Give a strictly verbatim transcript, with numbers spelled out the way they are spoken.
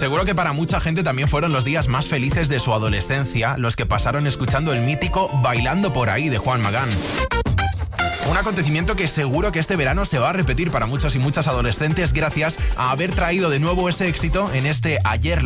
Seguro que para mucha gente también fueron los días más felices de su adolescencia, los que pasaron escuchando el mítico Bailando por ahí de Juan Magán. Un acontecimiento que seguro que este verano se va a repetir para muchos y muchas adolescentes gracias a haber traído de nuevo ese éxito en este Ayer